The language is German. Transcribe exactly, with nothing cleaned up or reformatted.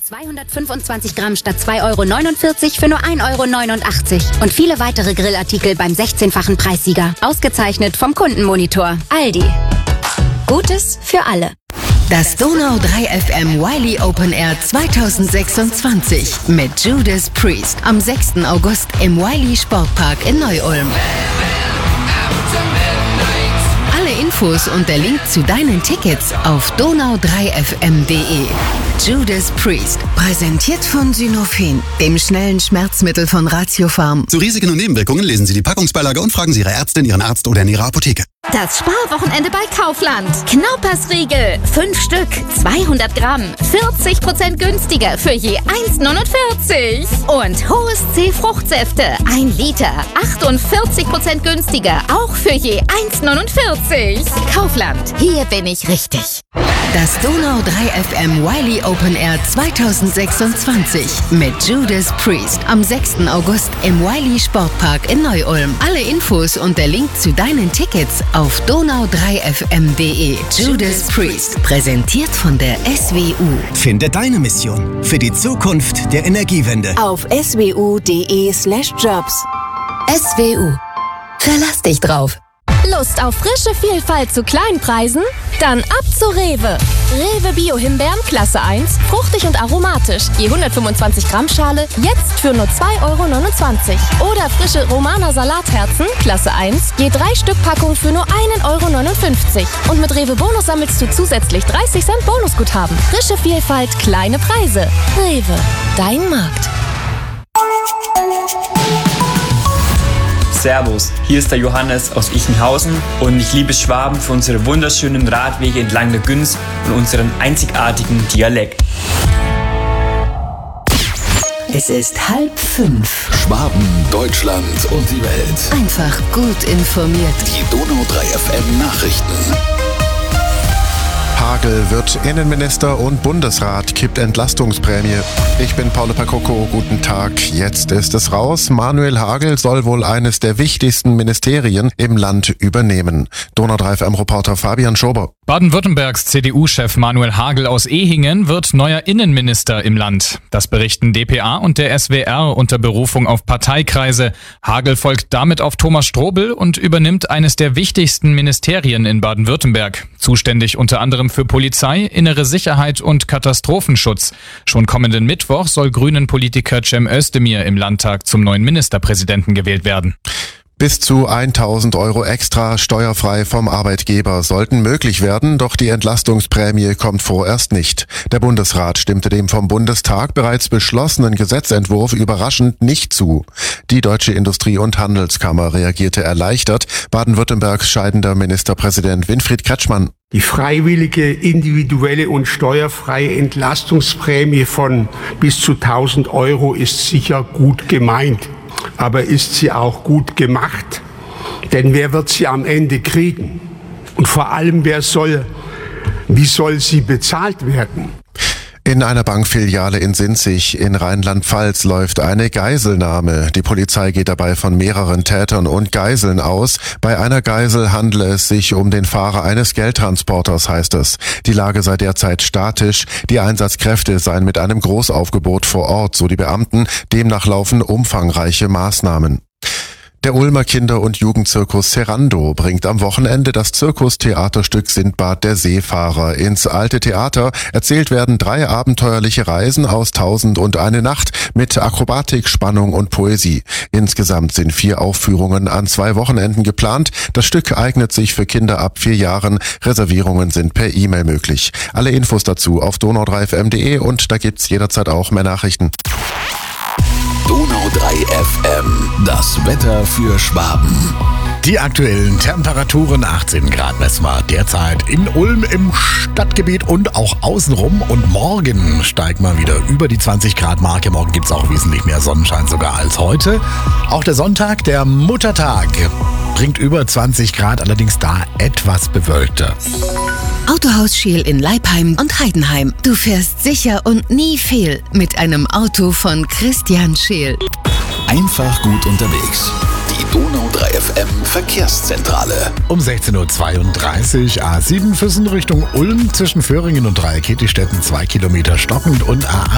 zweihundertfünfundzwanzig Gramm statt zwei Euro neunundvierzig für nur ein Euro neunundachtzig. Und viele weitere Grillartikel beim sechzehnfachen Preissieger. Ausgezeichnet vom Kundenmonitor. Aldi. Gutes für alle. Das Donau drei F M Wiley Open Air zweitausendsechsundzwanzig mit Judas Priest am sechsten August im Wiley Sportpark in Neu-Ulm. Alle Infos und der Link zu deinen Tickets auf donau drei f m punkt de. Judas Priest, präsentiert von Synofen, dem schnellen Schmerzmittel von Ratiopharm. Zu Risiken und Nebenwirkungen lesen Sie die Packungsbeilage und fragen Sie Ihre Ärztin, Ihren Arzt oder in Ihrer Apotheke. Das Sparwochenende bei Kaufland. Knaupersriegel, fünf Stück, zweihundert Gramm, vierzig Prozent günstiger für je eins neunundvierzig. Und Hohes C Fruchtsäfte, ein Liter, achtundvierzig Prozent günstiger, auch für je eins neunundvierzig. Kaufland, hier bin ich richtig. Das Donau drei F M Wiley Open Air zweitausendsechsundzwanzig mit Judas Priest am sechsten August im Wiley Sportpark in Neu-Ulm. Alle Infos und der Link zu deinen Tickets auf donau drei f m punkt de. Judas Priest, präsentiert von der S W U. Finde deine Mission für die Zukunft der Energiewende Auf s w u punkt de slash jobs. S W U. Verlass dich drauf. Lust auf frische Vielfalt zu kleinen Preisen? Dann ab zu Rewe. Rewe Bio-Himbeeren Klasse eins, fruchtig und aromatisch. Je hundertfünfundzwanzig Gramm Schale, jetzt für nur zwei Euro neunundzwanzig. Oder frische Romana Salatherzen Klasse eins, je drei Stück Packung für nur ein Euro neunundfünfzig. Und mit Rewe Bonus sammelst du zusätzlich dreißig Cent Bonusguthaben. Frische Vielfalt, kleine Preise. Rewe, dein Markt. Servus, hier ist der Johannes aus Ichenhausen und ich liebe Schwaben für unsere wunderschönen Radwege entlang der Günz und unseren einzigartigen Dialekt. Es ist halb fünf. Schwaben, Deutschland und die Welt. Einfach gut informiert. Die Donau drei F M Nachrichten. Hagel wird Innenminister und Bundesrat kippt Entlastungsprämie. Ich bin Paolo Pacocco, guten Tag. Jetzt ist es raus. Manuel Hagel soll wohl eines der wichtigsten Ministerien im Land übernehmen. Donau drei F M-Reporter Fabian Schober. Baden-Württembergs C D U-Chef Manuel Hagel aus Ehingen wird neuer Innenminister im Land. Das berichten d p a und der S W R unter Berufung auf Parteikreise. Hagel folgt damit auf Thomas Strobel und übernimmt eines der wichtigsten Ministerien in Baden-Württemberg. Zuständig unter anderem für Polizei, innere Sicherheit und Katastrophenschutz. Schon kommenden Mittwoch soll Grünen-Politiker Cem Özdemir im Landtag zum neuen Ministerpräsidenten gewählt werden. Bis zu tausend Euro extra steuerfrei vom Arbeitgeber sollten möglich werden, doch die Entlastungsprämie kommt vorerst nicht. Der Bundesrat stimmte dem vom Bundestag bereits beschlossenen Gesetzentwurf überraschend nicht zu. Die Deutsche Industrie- und Handelskammer reagierte erleichtert. Baden-Württembergs scheidender Ministerpräsident Winfried Kretschmann. Die freiwillige, individuelle und steuerfreie Entlastungsprämie von bis zu tausend Euro ist sicher gut gemeint. Aber ist sie auch gut gemacht? Denn wer wird sie am Ende kriegen? Und vor allem, wer soll, wie soll sie bezahlt werden? In einer Bankfiliale in Sinzig in Rheinland-Pfalz läuft eine Geiselnahme. Die Polizei geht dabei von mehreren Tätern und Geiseln aus. Bei einer Geisel handle es sich um den Fahrer eines Geldtransporters, heißt es. Die Lage sei derzeit statisch. Die Einsatzkräfte seien mit einem Großaufgebot vor Ort, so die Beamten. Demnach laufen umfangreiche Maßnahmen. Der Ulmer Kinder- und Jugendzirkus Serando bringt am Wochenende das Zirkustheaterstück Sindbad der Seefahrer ins Alte Theater. Erzählt werden drei abenteuerliche Reisen aus Tausend und eine Nacht mit Akrobatik, Spannung und Poesie. Insgesamt sind vier Aufführungen an zwei Wochenenden geplant. Das Stück eignet sich für Kinder ab vier Jahren. Reservierungen sind per E-Mail möglich. Alle Infos dazu auf donau drei f m punkt de und da gibt's jederzeit auch mehr Nachrichten. Donau drei F M, das Wetter für Schwaben. Die aktuellen Temperaturen, achtzehn Grad messen wir derzeit in Ulm im Stadtgebiet und auch außenrum. Und morgen steigt man wieder über die zwanzig Grad Marke. Morgen gibt es auch wesentlich mehr Sonnenschein sogar als heute. Auch der Sonntag, der Muttertag, bringt über zwanzig Grad, allerdings da etwas bewölkter. Autohaus Scheel in Leipheim und Heidenheim. Du fährst sicher und nie fehl mit einem Auto von Christian Scheel. Einfach gut unterwegs. Die Donau drei F M Verkehrszentrale. Um sechzehn Uhr zweiunddreißig A sieben Füssen Richtung Ulm zwischen Föhringen und Dreieckettistetten zwei Kilometer stockend und A